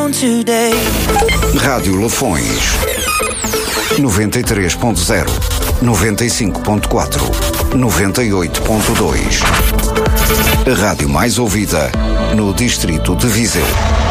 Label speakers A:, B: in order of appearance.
A: down today.
B: Rádio Lafões 93.0, 95.4, 98.2. A rádio mais ouvida no distrito de Viseu.